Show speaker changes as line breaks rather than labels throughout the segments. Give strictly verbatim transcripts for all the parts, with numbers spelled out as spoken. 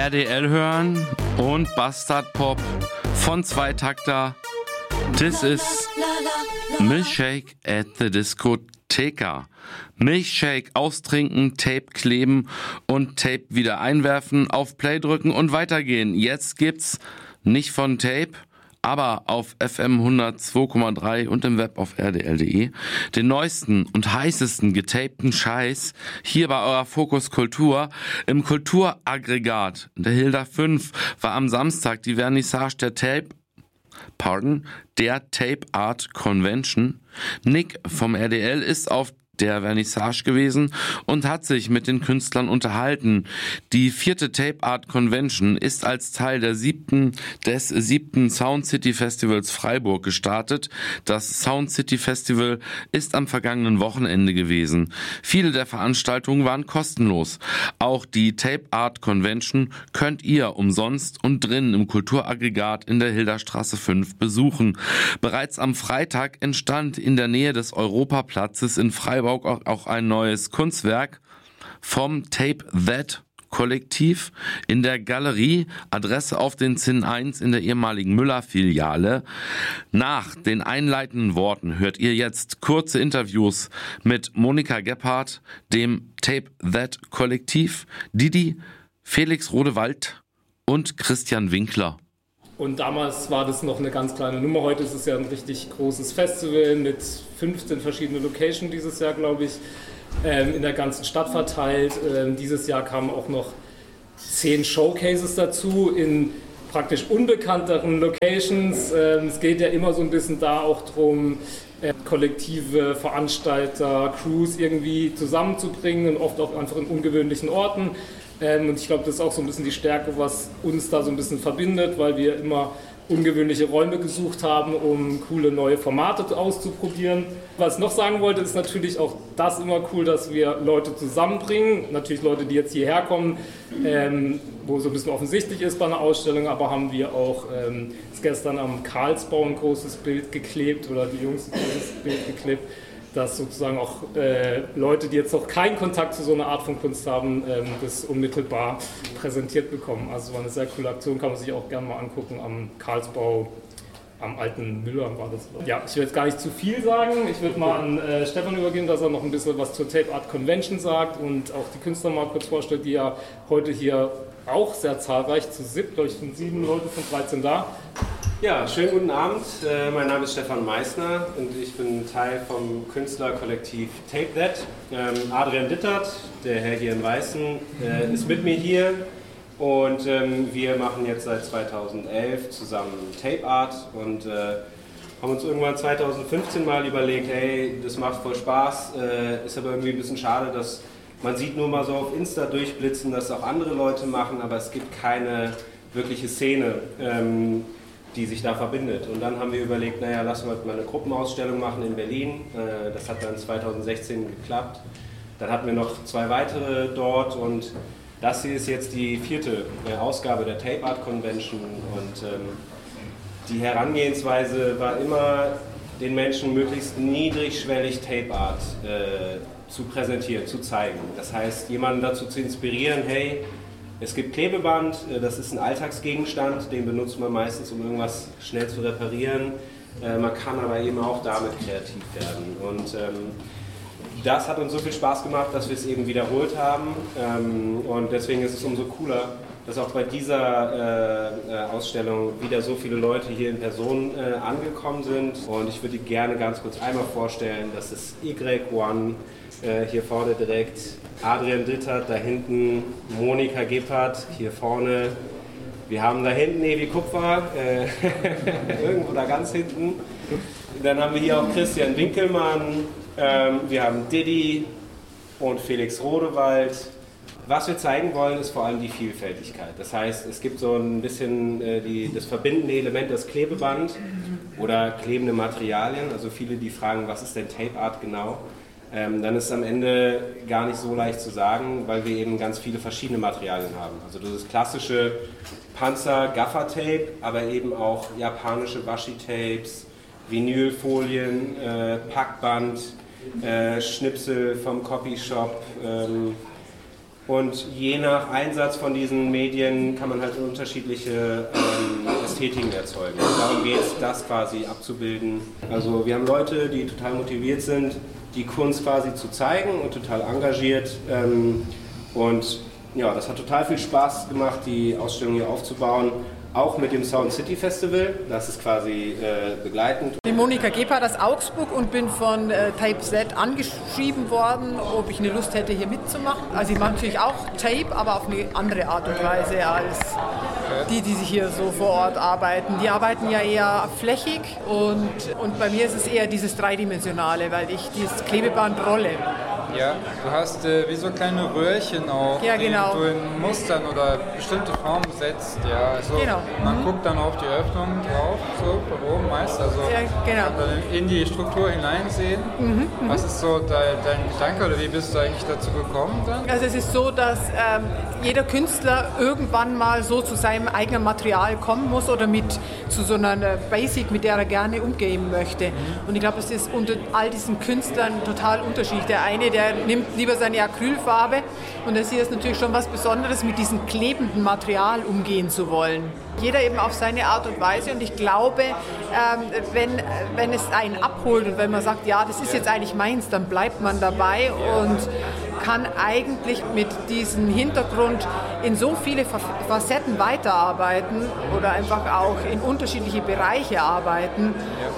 R D L hören und Bastard Pop von Zweitakter. This is Milkshake at the Discotheca. Milkshake austrinken, Tape kleben und Tape wieder einwerfen, auf Play drücken und weitergehen. Jetzt gibt's nicht von Tape, aber auf F M hundertzwei Komma drei und im Web auf R D L Punkt D E den neuesten und heißesten getapten Scheiß hier bei eurer Fokus Kultur im Kulturaggregat. Der Hilda fünf war am Samstag die Vernissage der Tape Pardon, der Tape Art Convention. Nick vom R D L ist auf der Vernissage gewesen und hat sich mit den Künstlern unterhalten. Die vierte Tape Art Convention ist als Teil der siebten, des siebten Sound City Festivals Freiburg gestartet. Das Sound City Festival ist am vergangenen Wochenende gewesen. Viele der Veranstaltungen waren kostenlos. Auch die Tape Art Convention könnt ihr umsonst und drinnen im Kulturaggregat in der Hilderstraße fünf besuchen. Bereits am Freitag entstand in der Nähe des Europaplatzes in Freiburg auch ein neues Kunstwerk vom Tape That Kollektiv in der Galerie, Adresse auf den Zinn eins in der ehemaligen Müller-Filiale. Nach den einleitenden Worten hört ihr jetzt kurze Interviews mit Monika Gebhardt, dem Tape That Kollektiv, Didi, Felix Rodewald und Christian Winkler.
Und damals war das noch eine ganz kleine Nummer. Heute ist es ja ein richtig großes Festival mit fünfzehn verschiedenen Locations dieses Jahr, glaube ich, ähm, in der ganzen Stadt verteilt. Ähm, dieses Jahr kamen auch noch zehn Showcases dazu in praktisch unbekannteren Locations. Ähm, es geht ja immer so ein bisschen da auch drum, äh, kollektive Veranstalter, Crews irgendwie zusammenzubringen und oft auch einfach in ungewöhnlichen Orten. Ähm, und ich glaube, das ist auch so ein bisschen die Stärke, was uns da so ein bisschen verbindet, weil wir immer ungewöhnliche Räume gesucht haben, um coole neue Formate auszuprobieren. Was ich noch sagen wollte, ist natürlich auch das immer cool, dass wir Leute zusammenbringen. Natürlich Leute, die jetzt hierher kommen, ähm, wo so ein bisschen offensichtlich ist bei einer Ausstellung, aber haben wir auch ähm, ist gestern am Karlsbau ein großes Bild geklebt oder die Jungs ein großes Bild geklebt, dass sozusagen auch äh, Leute, die jetzt noch keinen Kontakt zu so einer Art von Kunst haben, ähm, das unmittelbar präsentiert bekommen. Also war eine sehr coole Aktion, kann man sich auch gerne mal angucken am Karlsbau, am alten Müller war das. Ja, ich will jetzt gar nicht zu viel sagen. Ich würde mal an äh, Stefan übergeben, dass er noch ein bisschen was zur Tape Art Convention sagt und auch die Künstler mal kurz vorstellt, die ja heute hier auch sehr zahlreich zu siebt, glaube ich, sind sieben Leute von dreizehn da.
Ja, schönen guten Abend. Äh, mein Name ist Stefan Meissner und ich bin Teil vom Künstlerkollektiv Tape That. Ähm, Adrian Dittert, der Herr hier in Weißen, äh, ist mit mir hier und ähm, wir machen jetzt seit zweitausendelf zusammen Tape Art und äh, haben uns irgendwann zweitausendfünfzehn mal überlegt, hey, das macht voll Spaß, äh, ist aber irgendwie ein bisschen schade, dass man sieht nur mal so auf Insta durchblitzen, dass auch andere Leute machen, aber es gibt keine wirkliche Szene. Ähm, die sich da verbindet. Und dann haben wir überlegt, naja, lassen wir mal eine Gruppenausstellung machen in Berlin. Das hat dann zweitausendsechzehn geklappt. Dann hatten wir noch zwei weitere dort und das hier ist jetzt die vierte Ausgabe der Tape Art Convention und ähm, die Herangehensweise war immer, den Menschen möglichst niedrigschwellig Tape Art äh, zu präsentieren, zu zeigen. Das heißt, jemanden dazu zu inspirieren, hey, es gibt Klebeband, das ist ein Alltagsgegenstand, den benutzt man meistens, um irgendwas schnell zu reparieren. Man kann aber eben auch damit kreativ werden. Und ähm, das hat uns so viel Spaß gemacht, dass wir es eben wiederholt haben. Ähm, und deswegen ist es umso cooler, dass auch bei dieser äh, Ausstellung wieder so viele Leute hier in Person äh, angekommen sind. Und ich würde die gerne ganz kurz einmal vorstellen. Das ist Y eins, äh, hier vorne direkt. Adrian Dittert, da hinten Monika Gebhardt, hier vorne. Wir haben da hinten Evi Kupfer, äh, irgendwo da ganz hinten. Dann haben wir hier auch Christian Winkelmann, ähm, wir haben Didi und Felix Rodewald. Was wir zeigen wollen, ist vor allem die Vielfältigkeit. Das heißt, es gibt so ein bisschen äh, die, das verbindende Element, das Klebeband oder klebende Materialien. Also viele, die fragen, was ist denn Tape Art genau? Ähm, dann ist es am Ende gar nicht so leicht zu sagen, weil wir eben ganz viele verschiedene Materialien haben. Also das ist klassische Panzer-Gaffer-Tape, aber eben auch japanische Washi-Tapes, Vinylfolien, äh, Packband, äh, Schnipsel vom Copyshop, ähm, Und je nach Einsatz von diesen Medien kann man halt unterschiedliche ähm, Ästhetiken erzeugen. Darum geht es, das quasi abzubilden. Also wir haben Leute, die total motiviert sind, die Kunst quasi zu zeigen und total engagiert. Ähm, und ja, das hat total viel Spaß gemacht, die Ausstellung hier aufzubauen. Auch mit dem Sound City Festival, das ist quasi äh, begleitend.
Ich bin Monika Gebhardt aus Augsburg und bin von äh, Tape Z angeschrieben worden, ob ich eine Lust hätte, hier mitzumachen. Also ich mache natürlich auch Tape, aber auf eine andere Art und Weise als die, die sich hier so vor Ort arbeiten. Die arbeiten ja eher flächig und, und bei mir ist es eher dieses Dreidimensionale, weil ich dieses Klebeband rolle.
Ja, du hast äh, wie so kleine Röhrchen auch,
ja, genau.
die du in Mustern oder bestimmte Formen setzt. Ja, also
genau.
Man
mhm.
guckt dann auf die Öffnung drauf, so von oben meist, also
ja, genau.
dann in die Struktur hineinsehen. Mhm, Was ist so dein, dein Gedanke oder wie bist du eigentlich dazu gekommen dann?
Also es ist so, dass ähm, jeder Künstler irgendwann mal so zu seinem eigenen Material kommen muss oder mit zu so einer Basic, mit der er gerne umgehen möchte. Mhm. Und ich glaube, es ist unter all diesen Künstlern total unterschiedlich. Der eine, der nimmt lieber seine Acrylfarbe und das hier ist natürlich schon was Besonderes, mit diesem klebenden Material umgehen zu wollen. Jeder eben auf seine Art und Weise und ich glaube, ähm, wenn, wenn es einen abholt und wenn man sagt, ja, das ist jetzt eigentlich meins, dann bleibt man dabei und kann eigentlich mit diesem Hintergrund in so viele Facetten weiterarbeiten oder einfach auch in unterschiedliche Bereiche arbeiten.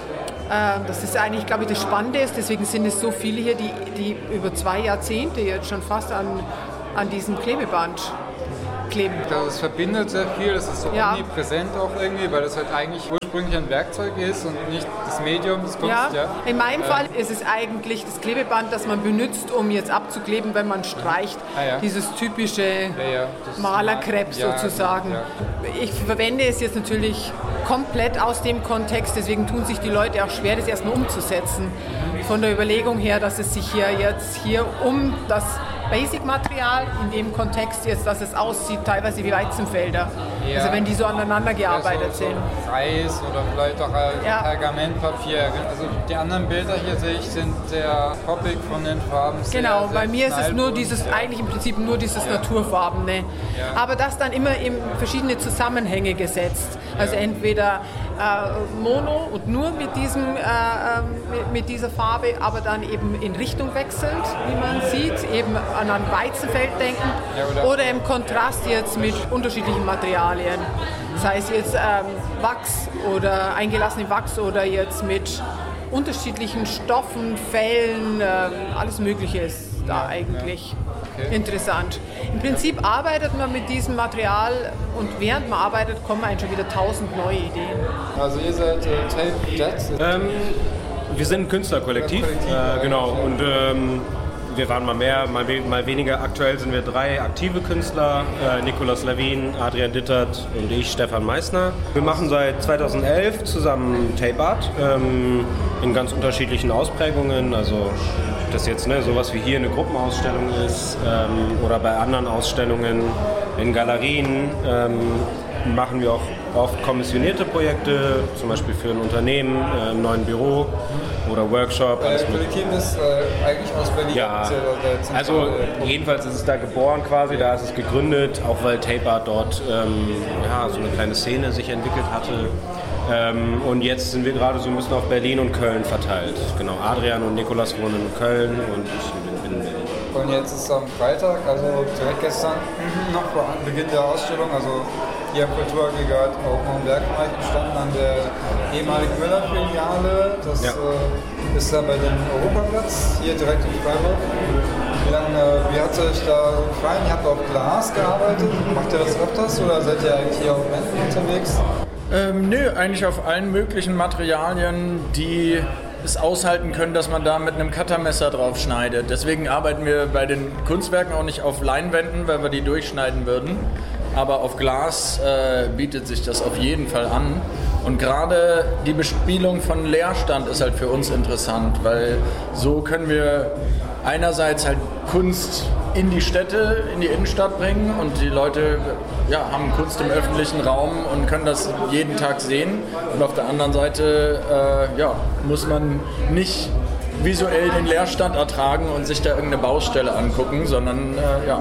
Das ist eigentlich, glaube ich, das Spannende ist. Deswegen sind es so viele hier, die, die über zwei Jahrzehnte jetzt schon fast an, an diesem Klebeband kleben.
Also es verbindet sehr viel, es ist so
ja.
omnipräsent auch irgendwie, weil das halt eigentlich ursprünglich ein Werkzeug ist und nicht das Medium des Kunst.
Ja.
Ja.
In meinem Fall ist es eigentlich das Klebeband, das man benutzt, um jetzt abzukleben, wenn man streicht.
Ah, ja.
Dieses typische
ja, ja.
Malerkrepp
ja,
sozusagen.
Ja.
Ich verwende es jetzt natürlich komplett aus dem Kontext, deswegen tun sich die Leute auch schwer, das erstmal umzusetzen. Von der Überlegung her, dass es sich hier jetzt hier um das Basic-Material in dem Kontext jetzt, dass es aussieht, teilweise wie Weizenfelder. Ja. Also wenn die so aneinander gearbeitet
ja, so,
sind.
So Reis oder vielleicht auch
ja.
Pergamentpapier. Also die anderen Bilder hier sehe ich sind sehr poppig von den Farben. Sehr,
genau,
sehr
bei mir ist es nur dieses,
ja.
eigentlich im Prinzip nur dieses ja. Naturfarbene. Ja. Aber das dann immer in verschiedene Zusammenhänge gesetzt. Also ja. entweder äh, Mono und nur mit, diesem, äh, mit, mit dieser Farbe, aber dann eben in Richtung wechselnd, wie man sieht, eben an ein Weizenfeld denken
ja, oder,
oder im Kontrast jetzt mit unterschiedlichen Materialien. Das heißt jetzt ähm, Wachs oder eingelassene Wachs oder jetzt mit unterschiedlichen Stoffen, Fellen, ähm, alles Mögliche ist da eigentlich
ja. okay.
interessant. Im Prinzip arbeitet man mit diesem Material und während man arbeitet, kommen einem schon wieder tausend neue Ideen.
Also ihr seid äh, Tape Z?
Ähm, wir sind ein Künstlerkollektiv, äh, genau. Und ähm, wir waren mal mehr, mal, we- mal weniger. Aktuell sind wir drei aktive Künstler, äh, Nikolaus Lawin, Adrian Dittert und ich, Stefan Meissner. Wir machen seit zweitausendelf zusammen Tape Art ähm, in ganz unterschiedlichen Ausprägungen. Also ob das jetzt ne, sowas wie hier eine Gruppenausstellung ist ähm, oder bei anderen Ausstellungen in Galerien ähm, machen wir auch oft kommissionierte Projekte, zum Beispiel für ein Unternehmen, äh, im neuen Büro oder Workshop.
Das Kollektiv ist äh, eigentlich aus Berlin.
Ja, also jedenfalls ist es da geboren quasi, da ist es gegründet, auch weil Tape Art dort ähm, ja, so eine kleine Szene sich entwickelt hatte. Ähm, und jetzt sind wir gerade so ein bisschen auf Berlin und Köln verteilt. Genau, Adrian und Nikolaus wohnen in Köln und ich bin in Berlin.
Und jetzt ist am Freitag, also direkt gestern, noch vor Beginn der Ausstellung, also hier am Kulturaggregat auch noch ein Werkreich entstanden an der ehemaligen Müller-Filiale. Das ja. äh, ist da bei dem Europaplatz, hier direkt in Freiburg. Wie lange, wie hat es euch da gefallen? Ihr habt auf Glas gearbeitet. Macht ihr das öfters oder seid ihr eigentlich hier auf Wänden unterwegs?
Ähm, nö, eigentlich auf allen möglichen Materialien, die es aushalten können, dass man da mit einem Cuttermesser drauf schneidet. Deswegen arbeiten wir bei den Kunstwerken auch nicht auf Leinwänden, weil wir die durchschneiden würden. Aber auf Glas äh, bietet sich das auf jeden Fall an. Und gerade die Bespielung von Leerstand ist halt für uns interessant, weil so können wir einerseits halt Kunst in die Städte, in die Innenstadt bringen und die Leute ja, haben Kunst im öffentlichen Raum und können das jeden Tag sehen. Und auf der anderen Seite äh, ja, muss man nicht visuell den Leerstand ertragen und sich da irgendeine Baustelle angucken, sondern äh, ja,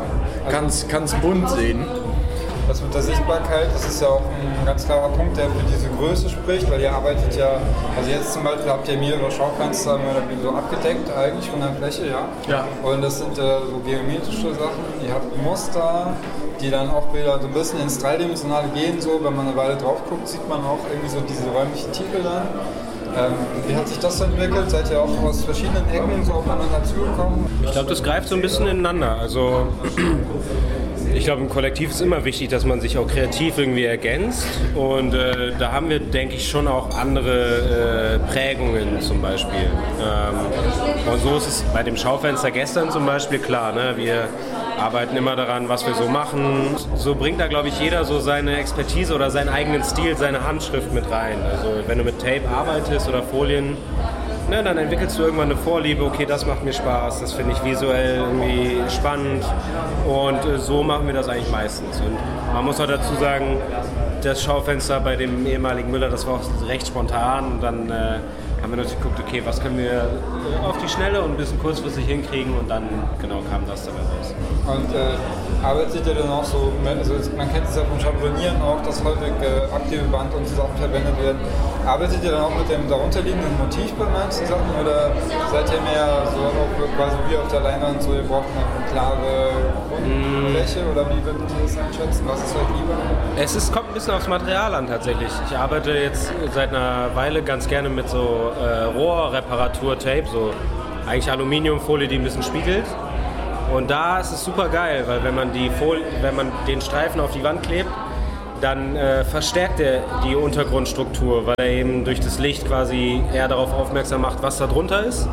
kannst, kannst bunt sehen.
Das mit der Sichtbarkeit, das ist ja auch ein ganz klarer Punkt, der für diese Größe spricht, weil ihr arbeitet ja, also jetzt zum Beispiel habt ihr mehrere Schaufenster so abgedeckt eigentlich von der Fläche, ja?
Ja.
Und das sind äh, so geometrische Sachen, ihr habt Muster, die dann auch wieder so ein bisschen ins Dreidimensionale gehen, so, wenn man eine Weile drauf guckt, sieht man auch irgendwie so diese räumlichen Tiefe dann. Ähm, wie hat sich das entwickelt? Seid ihr auch aus verschiedenen Ecken so aufeinander zugekommen?
Ich glaube, das greift so ein bisschen ineinander. Also ich glaube, im Kollektiv ist immer wichtig, dass man sich auch kreativ irgendwie ergänzt. Und äh, da haben wir, denke ich, schon auch andere äh, Prägungen zum Beispiel. Ähm, und so ist es bei dem Schaufenster gestern zum Beispiel klar. Ne? Wir arbeiten immer daran, was wir so machen. So bringt da, glaube ich, jeder so seine Expertise oder seinen eigenen Stil, seine Handschrift mit rein. Also wenn du mit Tape arbeitest oder Folien, ne, dann entwickelst du irgendwann eine Vorliebe, okay, das macht mir Spaß, das finde ich visuell irgendwie spannend und äh, so machen wir das eigentlich meistens. Und man muss auch dazu sagen, das Schaufenster bei dem ehemaligen Müller, das war auch recht spontan und dann äh, haben wir natürlich geguckt, okay, was können wir auf die Schnelle und ein bisschen kurzfristig hinkriegen und dann genau kam das dabei raus.
Und äh, arbeitet ihr dann auch so, also man kennt es ja vom Schablonieren auch, dass häufig äh, Abklebeband und so Sachen verwendet werden. Arbeitet ihr dann auch mit dem darunterliegenden Motiv bei manchen Sachen oder seid ihr mehr so auch quasi wie auf der Leinwand, so ihr braucht eine klare Grundfläche mm. oder wie würdet ihr das einschätzen? Was ist euch lieber?
Es ist, kommt ein bisschen aufs Material an tatsächlich. Ich arbeite jetzt seit einer Weile ganz gerne mit so äh, Rohrreparatur-Tape, so eigentlich Aluminiumfolie, die ein bisschen spiegelt. Und da ist es super geil, weil wenn man, die Folie, wenn man den Streifen auf die Wand klebt, dann äh, verstärkt er die Untergrundstruktur, weil er eben durch das Licht quasi eher darauf aufmerksam macht, was da drunter ist.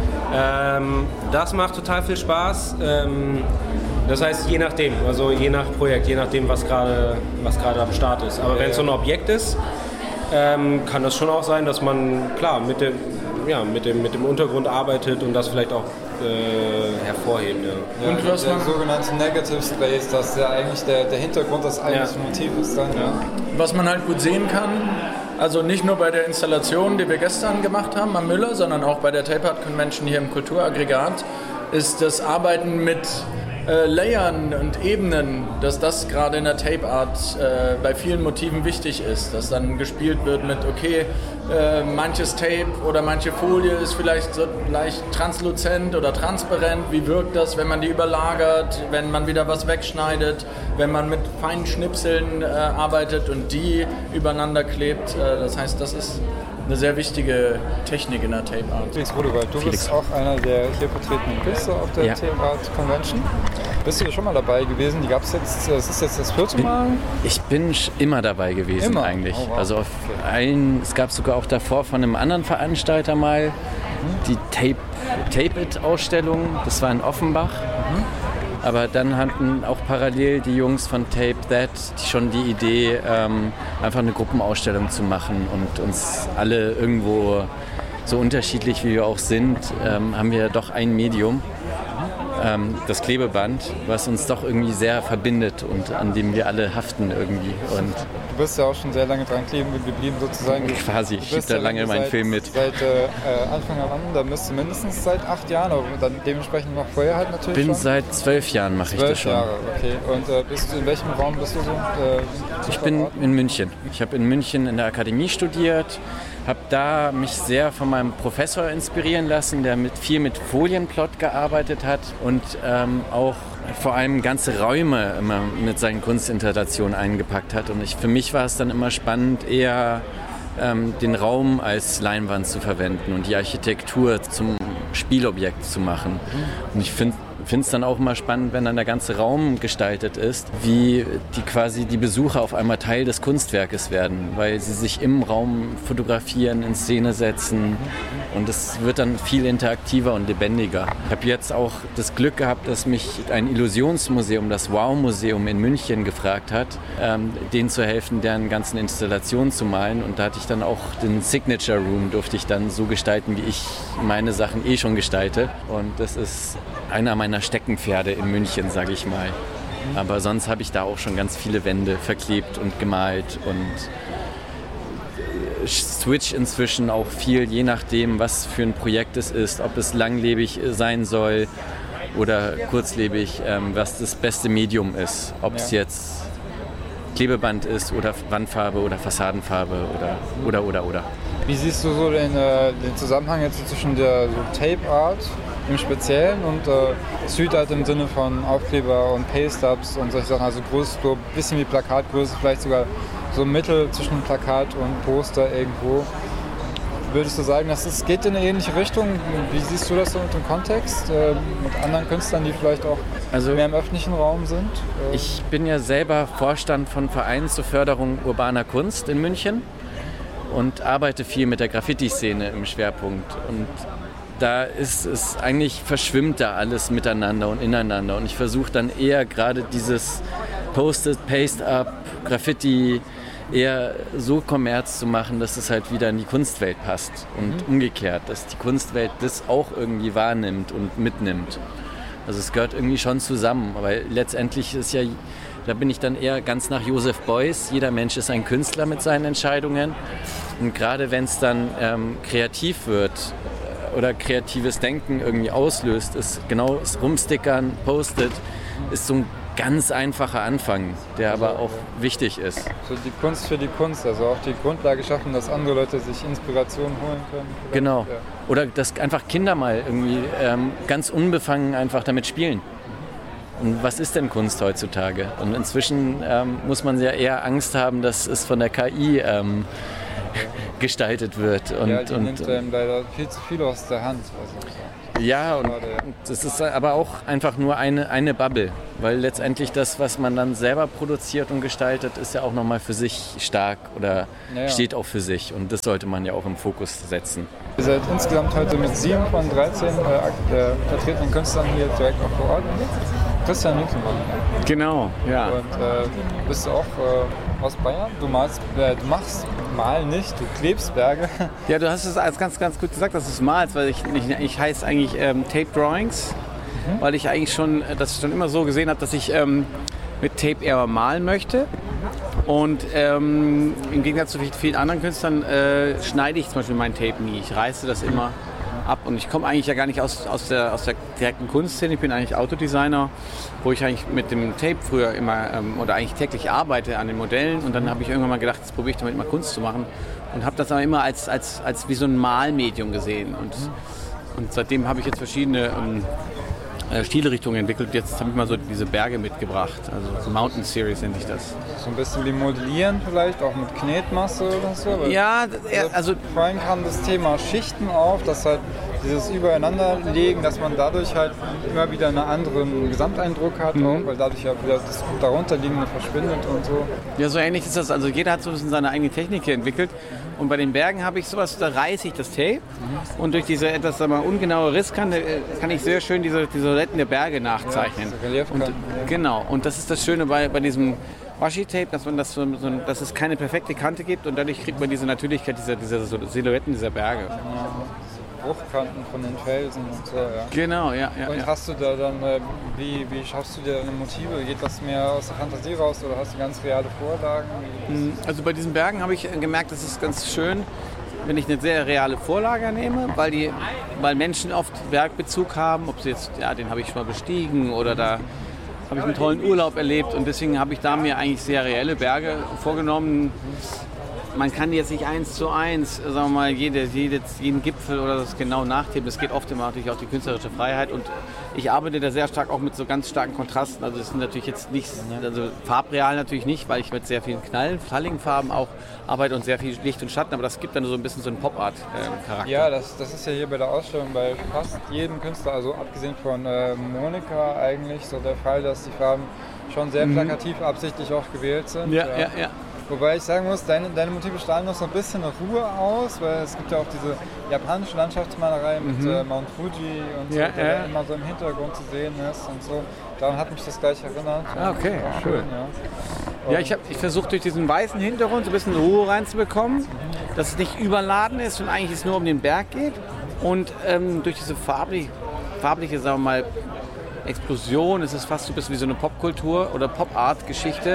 Ähm, das macht total viel Spaß. Ähm, das heißt, je nachdem, also je nach Projekt, je nachdem, was gerade was gerade am Start ist. Aber wenn es so ein Objekt ist, ähm, kann das schon auch sein, dass man klar mit dem, ja, mit dem, mit dem Untergrund arbeitet und das vielleicht auch äh, hervorheben. Ja.
Ja, und was der sogenannte Negative Space, das ist ja eigentlich der, der Hintergrund des eigentlichen ja. Motivs dann. Ja.
Was man halt gut sehen kann, also nicht nur bei der Installation, die wir gestern gemacht haben am Müller, sondern auch bei der Tape Art Convention hier im Kulturaggregat, ist das Arbeiten mit äh, Layern und Ebenen, dass das gerade in der Tape Art äh, bei vielen Motiven wichtig ist, dass dann gespielt wird mit, okay, äh, manches Tape oder manche Folie ist vielleicht so leicht transluzent oder transparent, wie wirkt das, wenn man die überlagert, wenn man wieder was wegschneidet, wenn man mit feinen Schnipseln äh, arbeitet und die übereinander klebt, äh, das heißt, das ist eine sehr wichtige Technik in der Tape Art.
Felix Rodewald, du
Felix.
bist auch einer der hier vertretenen Künstler auf der
Ja.
Tape Art Convention. Bist du schon mal dabei gewesen? Die gab's jetzt, das ist jetzt das vierte Mal?
Ich bin sch- immer dabei gewesen
Immer?
eigentlich.
Oh, wow.
Also auf allen, es gab sogar auch davor von einem anderen Veranstalter mal die Tape, Tape It Ausstellung, das war in Offenbach. Aber dann hatten auch parallel die Jungs von Tape That die schon die Idee, ähm, einfach eine Gruppenausstellung zu machen und uns alle irgendwo, so unterschiedlich wie wir auch sind, ähm, haben wir doch ein Medium, ähm, das Klebeband, was uns doch irgendwie sehr verbindet und an dem wir alle haften irgendwie. Und
Du bist ja auch schon sehr lange dran kleben geblieben sozusagen. Du,
quasi,
du
ich schieb
bist
da
ja
lange meinen
seit,
Film mit.
Seit äh, Anfang an, da müsste mindestens seit acht Jahren, aber dann dementsprechend noch vorher halt natürlich
bin
schon.
seit zwölf Jahren mache ich das
Zwölf
schon.
Jahre, okay. Und äh, bist du, in welchem Raum bist du so? Äh,
Ich bin in München. Ich habe in München in der Akademie studiert, habe da mich sehr von meinem Professor inspirieren lassen, der mit, viel mit Folienplot gearbeitet hat und ähm, auch vor allem ganze Räume immer mit seinen Kunstinstallationen eingepackt hat. Und ich, für mich war es dann immer spannend, eher ähm, den Raum als Leinwand zu verwenden und die Architektur zum Spielobjekt zu machen. Und ich finde finde es dann auch immer spannend, wenn dann der ganze Raum gestaltet ist, wie die quasi die Besucher auf einmal Teil des Kunstwerkes werden, weil sie sich im Raum fotografieren, in Szene setzen und es wird dann viel interaktiver und lebendiger. Ich habe jetzt auch das Glück gehabt, dass mich ein Illusionsmuseum, das Wow-Museum in München gefragt hat, ähm, denen zu helfen, deren ganzen Installationen zu malen und da hatte ich dann auch den Signature Room, durfte ich dann so gestalten, wie ich meine Sachen eh schon gestalte und das ist einer meiner Steckenpferde in München, sage ich mal. Aber sonst habe ich da auch schon ganz viele Wände verklebt und gemalt und switch inzwischen auch viel, je nachdem, was für ein Projekt es ist, ob es langlebig sein soll oder kurzlebig, ähm, was das beste Medium ist. Ob es ja. jetzt Klebeband ist oder Wandfarbe oder Fassadenfarbe oder oder oder oder.
Wie siehst du so den, äh, den Zusammenhang jetzt zwischen der so Tape Art im Speziellen und äh, Street Art im Sinne von Aufkleber und Paste-Ups und solche Sachen, also groß, so ein bisschen wie Plakatgröße, vielleicht sogar so Mittel zwischen Plakat und Poster irgendwo. Würdest du sagen, dass es geht in eine ähnliche Richtung? Wie siehst du das so mit dem Kontext äh, mit anderen Künstlern, die vielleicht auch also, mehr im öffentlichen Raum sind?
Äh ich bin ja selber Vorstand von Vereinen zur Förderung urbaner Kunst in München und arbeite viel mit der Graffiti-Szene im Schwerpunkt. Und da ist es eigentlich, verschwimmt da alles miteinander und ineinander. Und ich versuche dann eher gerade dieses Post-it, Paste-up, Graffiti eher so Kommerz zu machen, dass es halt wieder in die Kunstwelt passt und mhm. umgekehrt, dass die Kunstwelt das auch irgendwie wahrnimmt und mitnimmt. Also es gehört irgendwie schon zusammen, aber letztendlich ist ja, da bin ich dann eher ganz nach Joseph Beuys, jeder Mensch ist ein Künstler mit seinen Entscheidungen und gerade wenn es dann ähm, kreativ wird oder kreatives Denken irgendwie auslöst, ist genau das Rumstickern, Post-it, ist so ein ganz einfacher Anfang, der aber auch wichtig ist.
So die Kunst für die Kunst, also auch die Grundlage schaffen, dass andere Leute sich Inspiration holen können. Vielleicht.
Genau.
Ja.
Oder dass einfach Kinder mal irgendwie ähm, ganz unbefangen einfach damit spielen. Und was ist denn Kunst heutzutage? Und inzwischen ähm, muss man ja eher Angst haben, dass es von der K I ähm, gestaltet wird. Und,
ja, die
und,
nimmt einem leider viel zu viel aus der Hand. Also,
ja, und das ist aber auch einfach nur eine, eine Bubble, weil letztendlich das, was man dann selber produziert und gestaltet, ist ja auch nochmal für sich stark oder ja, ja. steht auch für sich und das sollte man ja auch im Fokus setzen.
Ihr seid insgesamt heute mit sieben von dreizehn äh, vertretenen Künstlern hier direkt auch vor Ort. Christian Winkelmann.
Genau, ja.
Und äh, bist du auch äh, aus Bayern? Du, malst, äh, du machst mal nicht, du klebst Berge.
Ja, du hast es als ganz, ganz gut gesagt, dass du es malst, weil ich, ich, ich heiße eigentlich ähm, Tape Drawings, mhm. weil ich eigentlich schon, das schon immer so gesehen habe, dass ich ähm, mit Tape eher malen möchte. Und ähm, im Gegensatz zu vielen anderen Künstlern äh, schneide ich zum Beispiel mein Tape nie. Ich reiße das immer ab und ich komme eigentlich ja gar nicht aus, aus, der, aus der direkten Kunstszene. Ich bin eigentlich Autodesigner, wo ich eigentlich mit dem Tape früher immer ähm, oder eigentlich täglich arbeite an den Modellen und dann habe ich irgendwann mal gedacht, jetzt probiere ich damit mal Kunst zu machen und habe das aber immer als, als, als wie so ein Malmedium gesehen und, und seitdem habe ich jetzt verschiedene ähm, Stilrichtungen entwickelt. Jetzt habe ich mal so diese Berge mitgebracht, also Mountain Series nennt sich das.
So ein bisschen wie Modellieren vielleicht, auch mit Knetmasse oder so?
Ja, also...
Vorhin kam das Thema Schichten auf, dass halt dieses Übereinanderlegen, dass man dadurch halt immer wieder einen anderen Gesamteindruck hat, mhm. auch, weil dadurch ja wieder das darunterliegende verschwindet und so.
Ja, so ähnlich ist das. Also jeder hat so ein bisschen seine eigene Technik hier entwickelt. Und bei den Bergen habe ich sowas, da reiße ich das Tape mhm. und durch diese etwas sagen wir, ungenaue Risskante kann ich sehr schön diese, diese Silhouetten der Berge nachzeichnen.
Ja,
und, genau, und das ist das Schöne bei, bei diesem Washi-Tape, dass, man das so, so, dass es keine perfekte Kante gibt und dadurch kriegt man diese Natürlichkeit dieser, dieser Silhouetten dieser Berge.
Ja. Bruchkanten von den Felsen und so, ja.
Genau, ja. ja
und
ja.
hast du da dann, äh, wie, wie schaffst du dir deine Motive? Geht das mehr aus der Fantasie raus oder hast du ganz reale Vorlagen?
Also bei diesen Bergen habe ich gemerkt, das ist ganz schön, wenn ich eine sehr reale Vorlage nehme, weil, die, weil Menschen oft Bergbezug haben, ob sie jetzt, ja, den habe ich schon mal bestiegen oder da habe ich einen tollen Urlaub erlebt und deswegen habe ich da mir eigentlich sehr reelle Berge vorgenommen. Man kann jetzt nicht eins zu eins, sagen wir mal, jede, jede, jeden Gipfel oder das genau nachtippen. Es geht oft immer natürlich auch die künstlerische Freiheit und ich arbeite da sehr stark auch mit so ganz starken Kontrasten. Also das sind natürlich jetzt nicht, also farbreal natürlich nicht, weil ich mit sehr vielen Knall, knalligen Farben auch arbeite und sehr viel Licht und Schatten, aber das gibt dann so ein bisschen so einen Pop-Art-Charakter.
Ja, das, das ist ja hier bei der Ausstellung bei fast jedem Künstler, also abgesehen von äh, Monika eigentlich, so der Fall, dass die Farben schon sehr plakativ mhm. absichtlich auch gewählt sind.
Ja, ja, ja. ja.
Wobei ich sagen muss, deine, deine Motive strahlen noch so ein bisschen Ruhe aus, weil es gibt ja auch diese japanische Landschaftsmalerei mit mhm. äh, Mount Fuji und
ja,
so, der
ja.
immer so im Hintergrund zu sehen ist und so. Daran hat mich das gleich erinnert.
Ah, okay,
ja,
schön. Ja, ja ich, ich versuche durch diesen weißen Hintergrund so ein bisschen Ruhe reinzubekommen, mhm. dass es nicht überladen ist und eigentlich es nur um den Berg geht. Und ähm, durch diese farbliche, farbliche, sagen wir mal, Explosion ist es fast so ein bisschen wie so eine Popkultur oder Pop-Art-Geschichte.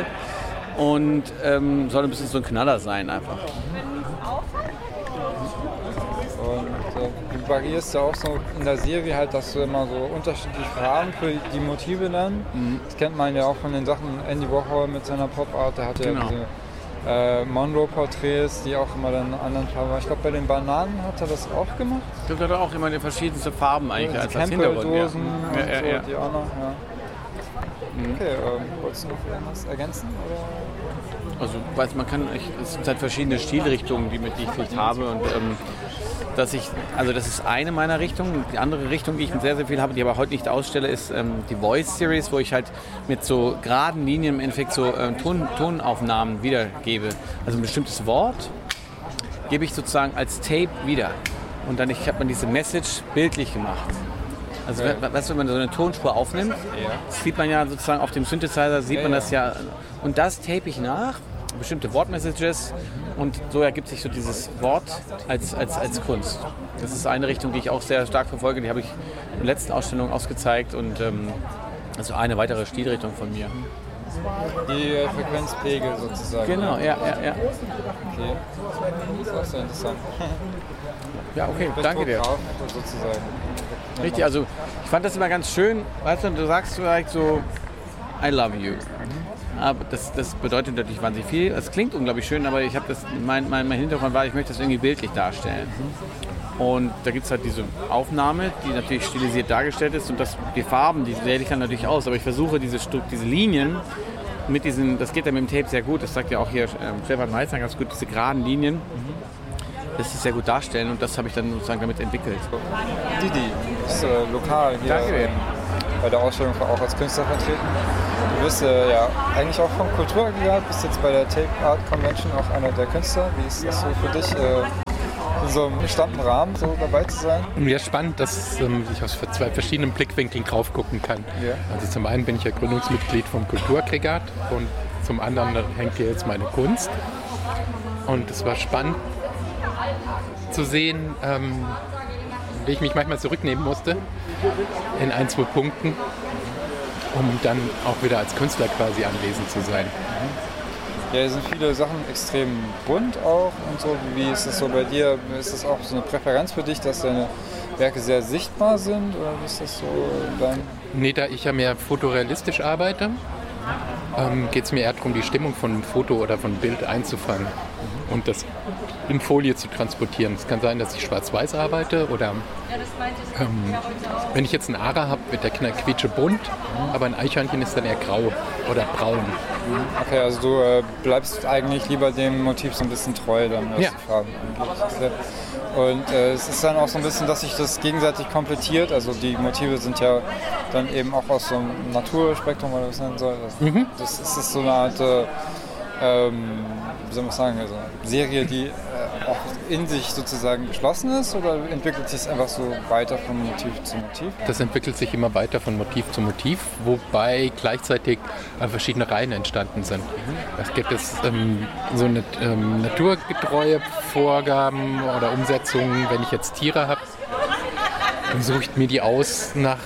Und ähm, soll ein bisschen so ein Knaller sein einfach.
Und äh, variierst ja auch so in der Serie halt, dass du immer so unterschiedliche Farben für die Motive dann. Mhm. Das kennt man ja auch von den Sachen Andy Warhol mit seiner Pop-Art, der hat ja
Genau.
diese äh, Monroe-Porträts, die auch immer dann in anderen Farben waren. Ich glaube, bei den Bananen hat er das auch gemacht.
Ich glaube, da hat er auch immer die verschiedensten Farben eigentlich
Die
als, als Hintergrund.
Campbell-Dosen
Ja.
und
Ja,
so,
ja, ja.
die auch noch, ja. Okay, ähm, wolltest du noch irgendwas ergänzen? Oder?
Also weiß man kann, ich, es sind halt verschiedene Stilrichtungen, die, mit die ich vielleicht habe und ähm, dass ich, also das ist eine meiner Richtungen. Die andere Richtung, die ich mit sehr, sehr viel habe, die aber heute nicht ausstelle, ist ähm, die Voice Series, wo ich halt mit so geraden Linien im Endeffekt so ähm, Ton, Tonaufnahmen wiedergebe. Also ein bestimmtes Wort gebe ich sozusagen als Tape wieder und dann ich habe man diese Message bildlich gemacht. Also
Okay.
we- weißt du, wenn man so eine Tonspur aufnimmt, das sieht man ja sozusagen auf dem Synthesizer, sieht
Ja,
man
ja.
das ja. Und das tape ich nach, bestimmte Wortmessages und so ergibt sich so dieses Wort als, als, als Kunst. Das ist eine Richtung, die ich auch sehr stark verfolge, die habe ich in der letzten Ausstellung ausgezeigt und ähm, also eine weitere Stilrichtung von mir.
Die äh, Frequenzpegel sozusagen.
Genau, ja, ja, ja.
Okay. Das ist auch sehr interessant.
Ja, okay, danke dir.
Fotograf sozusagen.
Richtig, also ich fand das immer ganz schön, weißt du, du sagst vielleicht so, I love you. Aber das, das bedeutet natürlich wahnsinnig viel. Es klingt unglaublich schön, aber ich habe das, mein, mein, mein Hintergrund war, ich möchte das irgendwie bildlich darstellen. Und da gibt es halt diese Aufnahme, die natürlich stilisiert dargestellt ist und das, die Farben, die wähle ich dann natürlich aus. Aber ich versuche diese, Stück, diese Linien mit diesen, das geht ja mit dem Tape sehr gut, das sagt ja auch hier ähm, Stefan Meissner ganz gut, diese geraden Linien, lässt sich sehr gut darstellen und das habe ich dann sozusagen damit entwickelt.
Didi ist äh, lokal hier
Danke dir.
ähm, bei der Ausstellung auch als Künstler vertreten. Du bist äh, ja eigentlich auch vom Kulturaggregat, bist jetzt bei der Tape Art Convention auch einer der Künstler. Wie ist das so für dich, äh, in so einem bestimmten Rahmen so dabei zu sein?
Ja, spannend, dass ähm, ich aus zwei verschiedenen Blickwinkeln drauf gucken kann.
Ja.
Also zum einen bin ich ja Gründungsmitglied vom Kulturaggregat und zum anderen hängt hier jetzt meine Kunst. Und es war spannend zu sehen, ähm, wie ich mich manchmal zurücknehmen musste in ein, zwei Punkten, um dann auch wieder als Künstler quasi anwesend zu sein.
Ja, hier sind viele Sachen extrem bunt auch und so. Wie ist es so bei dir? Ist das auch so eine Präferenz für dich, dass deine Werke sehr sichtbar sind? Oder wie ist das so dein...
Nee, da ich ja mehr fotorealistisch arbeite, ähm, geht es mir eher darum, die Stimmung von einem Foto oder von einem Bild einzufangen und das in Folie zu transportieren. Es kann sein, dass ich schwarz-weiß arbeite oder ähm, wenn ich jetzt einen Ara habe, wird der Knall quietschebunt, aber ein Eichhörnchen ist dann eher grau oder braun.
Okay, also du äh, bleibst eigentlich lieber dem Motiv so ein bisschen treu, dann was
Ja.
die Farben angeht. Und äh, es ist dann auch so ein bisschen, dass sich das gegenseitig komplettiert. Also die Motive sind ja dann eben auch aus so einem Naturspektrum, oder was es nennen soll. Das,
Mhm.
das ist das so eine Art, äh, ähm, wie soll man sagen, also eine Serie, die äh, auch in sich sozusagen geschlossen ist, oder entwickelt sich es einfach so weiter von Motiv zu Motiv?
Das entwickelt sich immer weiter von Motiv zu Motiv, wobei gleichzeitig äh, verschiedene Reihen entstanden sind. Es gibt jetzt ähm, so eine ähm, naturgetreue Vorgaben oder Umsetzungen. Wenn ich jetzt Tiere habe, dann suche ich mir die aus nach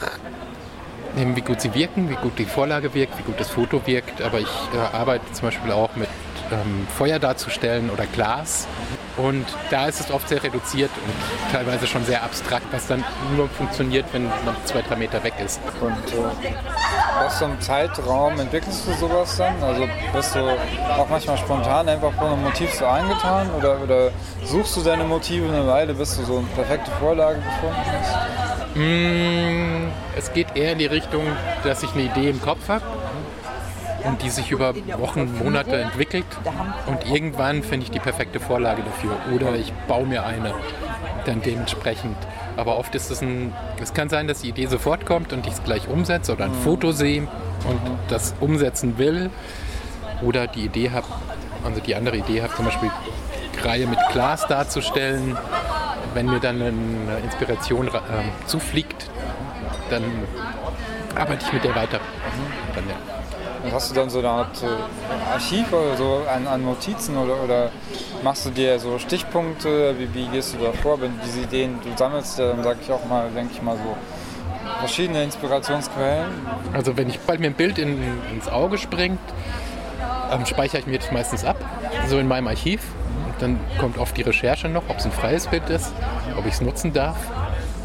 dem, wie gut sie wirken, wie gut die Vorlage wirkt, wie gut das Foto wirkt. Aber ich äh, arbeite zum Beispiel auch mit ähm, Feuer darzustellen oder Glas. Und da ist es oft sehr reduziert und teilweise schon sehr abstrakt, was dann nur funktioniert, wenn man zwei, drei Meter weg ist.
Und äh, aus so einem Zeitraum entwickelst du sowas dann? Also bist du auch manchmal spontan einfach von einem Motiv so eingetan oder, oder suchst du deine Motive eine Weile, bis du so eine perfekte Vorlage gefunden hast?
Mm, es geht eher in die Richtung, dass ich eine Idee im Kopf habe und die sich über Wochen, Monate entwickelt und irgendwann finde ich die perfekte Vorlage dafür oder ich baue mir eine dann dementsprechend. Aber oft ist es ein, es kann sein, dass die Idee sofort kommt und ich es gleich umsetze oder ein Foto sehe und das umsetzen will oder die Idee habe, also die andere Idee habe, zum Beispiel die Reihe mit Glas darzustellen. Wenn mir dann eine Inspiration äh, zufliegt, dann arbeite ich mit der weiter. Dann, ja.
Und hast du dann so eine Art äh, Archiv oder so an, an Notizen oder, oder machst du dir so Stichpunkte? Wie, wie gehst du da vor, wenn du diese Ideen du sammelst? Dann sage ich auch mal, denke ich mal so verschiedene Inspirationsquellen.
Also wenn ich bald mir ein Bild in, ins Auge springt, ähm, speichere ich mir das meistens ab, so in meinem Archiv. Und dann kommt oft die Recherche noch, ob es ein freies Bild ist, ob ich es nutzen darf.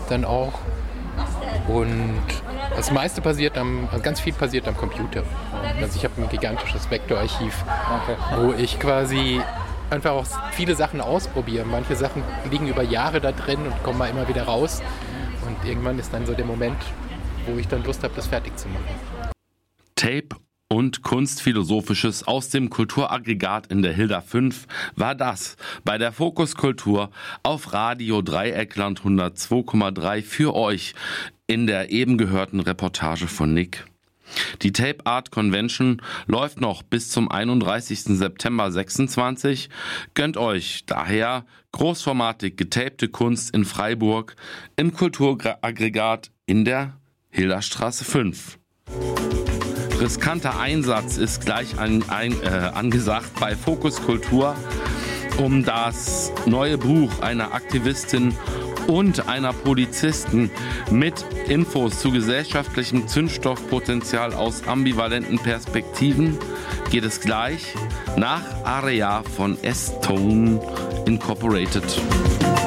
dann auch. Und das meiste passiert am, also ganz viel passiert am Computer. Also ich habe ein gigantisches Vektorarchiv, okay. wo ich quasi einfach auch viele Sachen ausprobiere. Manche Sachen liegen über Jahre da drin und kommen mal immer wieder raus. Und irgendwann ist dann so der Moment, wo ich dann Lust habe, das fertig zu machen.
Tape und Kunstphilosophisches aus dem Kulturaggregat in der Hilda fünf war das bei der Fokus Kultur auf Radio Dreieckland hundertzwei Komma drei für euch in der eben gehörten Reportage von Nick. Die Tape Art Convention läuft noch bis zum einunddreißigsten September sechsundzwanzig. Gönnt euch daher großformatig getapte Kunst in Freiburg im Kulturaggregat in der Hilderstraße fünf. Riskanter Einsatz ist gleich an, ein, äh, angesagt bei Fokus Kultur, um das neue Buch einer Aktivistin und einer Polizisten mit Infos zu gesellschaftlichem Zündstoffpotenzial aus ambivalenten Perspektiven geht es gleich nach Area von S-Tone Incorporated.